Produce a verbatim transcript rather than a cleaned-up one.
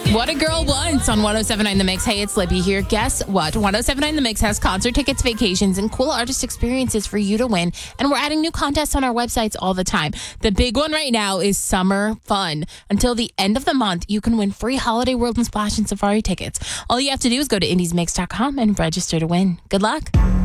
What a Girl Wants on one oh seven point nine The Mix. Hey, it's Libby here. Guess what? one oh seven point nine The Mix has concert tickets, vacations, and cool artist experiences for you to win. And we're adding new contests on our websites all the time. The big one right now is Summer Fun. Until the end of the month, you can win free Holiday World and Splash and Safari tickets. All you have to do is go to indies mix dot com and register to win. Good luck.